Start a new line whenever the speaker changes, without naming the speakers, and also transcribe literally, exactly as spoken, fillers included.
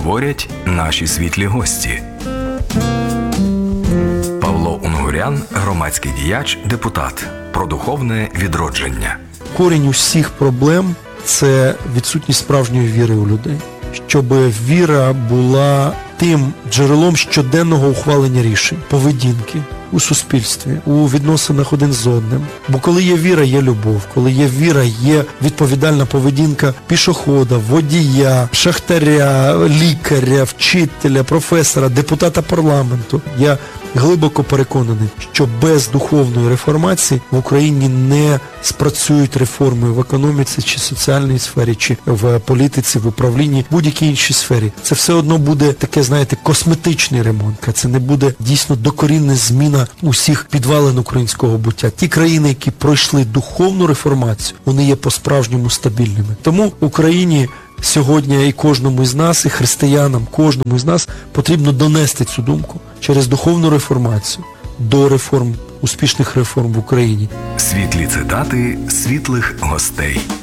говорять наші світлі гості. Павло Унгурян, громадський діяч, депутат. Про духовне відродження.
Корінь усіх проблем – це відсутність справжньої віри у людей. Щоб віра була тим джерелом щоденного ухвалення рішень, поведінки у суспільстві, у відносинах один з одним. Бо коли є віра, є любов. Коли є віра, є відповідальна поведінка пішохода, водія, шахтаря, лікаря, вчителя, професора, депутата парламенту. Я глибоко переконаний, що без духовної реформації в Україні не спрацюють реформи в економіці, чи соціальній сфері, чи в політиці, в управлінні, в будь-якій іншій сфері. Це все одно буде таке, знаєте, косметичний ремонт. Це не буде дійсно докорінна зміна усіх підвалин українського буття. Ті країни, які пройшли духовну реформацію, вони є по-справжньому стабільними. Тому Україні сьогодні і кожному із нас, і християнам, кожному із нас потрібно донести цю думку через духовну реформацію до реформ, успішних реформ в Україні.
Світлі цитати світлих гостей.